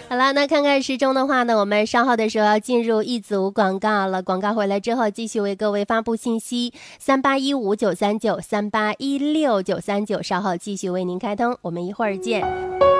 好了，那看看时钟的话呢，我们稍后的时候要进入一组广告了。广告回来之后，继续为各位发布信息，3815-939，3816-939，稍后继续为您开通，我们一会儿见。